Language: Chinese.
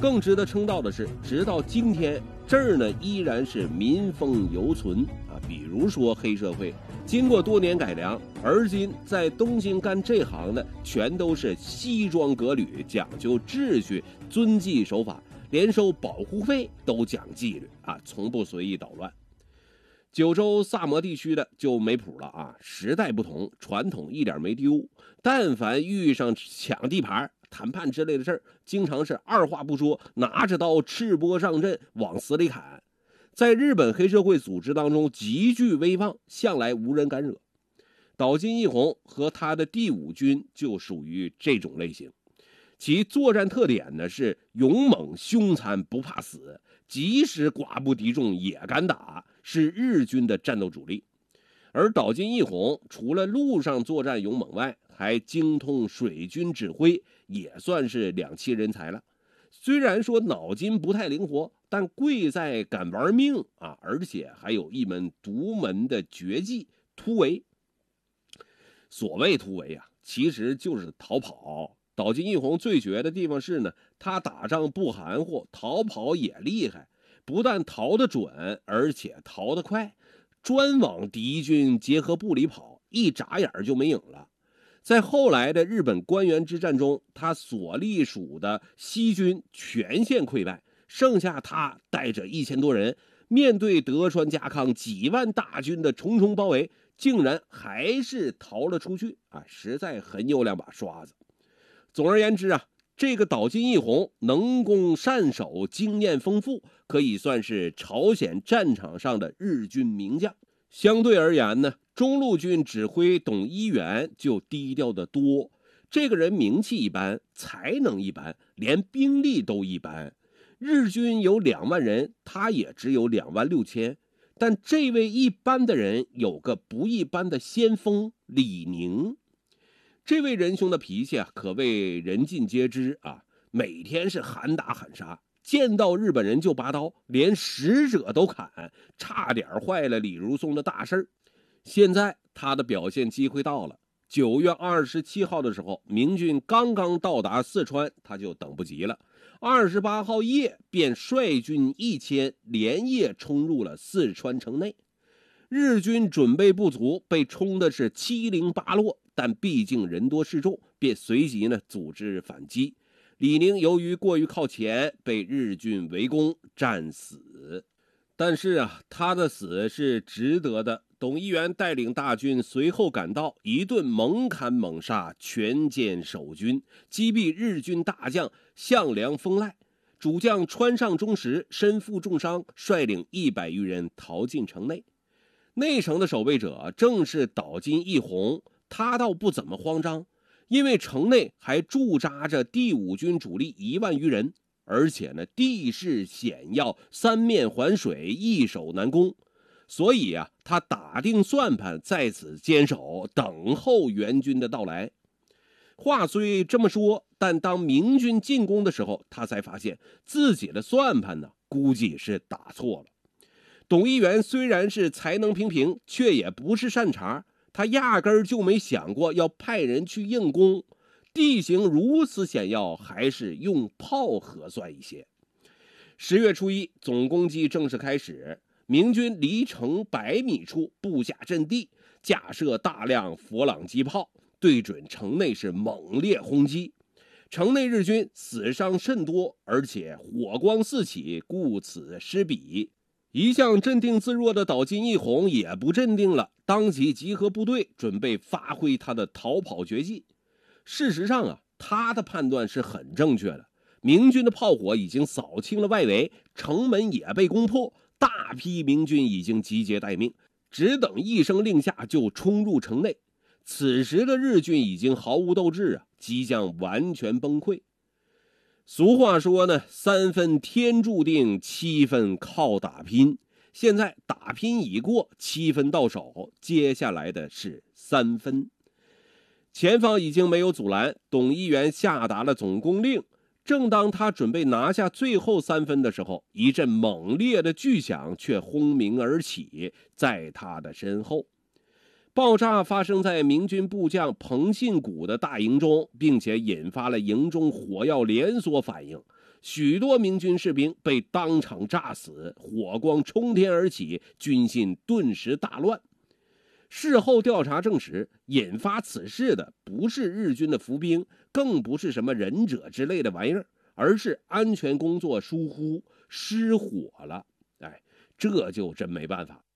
更值得称道的是，直到今天这儿呢依然是民风犹存啊。比如说黑社会，经过多年改良，而今在东京干这行的全都是西装革履，讲究秩序，遵纪守法，连收保护费都讲纪律啊，从不随意捣乱。九州萨摩地区的就没谱了啊，时代不同，传统一点没丢，但凡遇上抢地盘、谈判之类的事儿，经常是二话不说，拿着刀赤膊上阵，往死里砍。在日本黑社会组织当中极具威望，向来无人敢惹。岛津义弘和他的第五军就属于这种类型，其作战特点呢是勇猛凶残，不怕死，即使寡不敌众也敢打，是日军的战斗主力。而岛津义弘除了陆上作战勇猛外，还精通水军指挥，也算是两栖人才了。虽然说脑筋不太灵活，但贵在敢玩命啊，而且还有一门独门的绝技突围。所谓突围啊，其实就是逃跑。岛津义弘最绝的地方是呢，他打仗不含糊，逃跑也厉害，不但逃得准，而且逃得快，专往敌军结合部里跑，一眨眼就没影了。在后来的日本关原之战中，他所隶属的西军全线溃败，剩下他带着1000多人，面对德川家康几万大军的重重包围，竟然还是逃了出去啊！实在很有两把刷子。总而言之啊，这个岛津义弘能攻善守，经验丰富，可以算是朝鲜战场上的日军名将。相对而言呢，中路军指挥董一元就低调得多。这个人名气一般，才能一般，连兵力都一般。日军有2万人，他也只有2万6千。但这位一般的人有个不一般的先锋李宁。这位仁兄的脾气啊，可谓人尽皆知啊，每天是喊打喊杀，见到日本人就拔刀，连使者都砍，差点坏了李如松的大事。现在他的表现机会到了。9月27号的时候，明军刚刚到达四川，他就等不及了。28号夜便率军1000连夜冲入了四川城内。日军准备不足，被冲的是七零八落，但毕竟人多势众，便随即呢组织反击。李宁由于过于靠前，被日军围攻战死。但是啊，他的死是值得的。董一元带领大军随后赶到，一顿猛砍猛杀，全歼守军，击毙日军大将项梁丰赖。主将川上忠实身负重伤，率领100余人逃进城内。内城的守卫者正是岛津义弘，他倒不怎么慌张，因为城内还驻扎着第五军主力1万余人，而且呢地势险要，三面环水，易守难攻。所以啊，他打定算盘，在此坚守，等候援军的到来。话虽这么说，但当明军进攻的时候，他才发现自己的算盘呢，估计是打错了。董一元虽然是才能平平，却也不是善茬，他压根儿就没想过要派人去硬攻。地形如此险要，还是用炮合算一些。10月初1，总攻击正式开始。明军离城100米处布下阵地，架设大量佛朗机炮，对准城内是猛烈轰击。城内日军死伤甚多，而且火光四起，顾此失彼。一向镇定自若的岛津义弘也不镇定了，当即集合部队，准备发挥他的逃跑绝技。事实上啊，他的判断是很正确的。明军的炮火已经扫清了外围，城门也被攻破，大批明军已经集结待命，只等一声令下就冲入城内。此时的日军已经毫无斗志啊，即将完全崩溃。俗话说呢，3分天注定，7分靠打拼。现在打拼已过，7分到手，接下来的是3分。前方已经没有阻拦，董一元下达了总攻令。正当他准备拿下最后3分的时候，一阵猛烈的巨响却轰鸣而起，在他的身后。爆炸发生在明军部将彭信谷的大营中，并且引发了营中火药连锁反应。 许多明军士兵被当场炸死，火光冲天而起，军心顿时大乱。事后调查证实，引发此事的不是日军的伏兵，更不是什么忍者之类的玩意儿，而是安全工作疏忽失火了。哎，这就真没办法。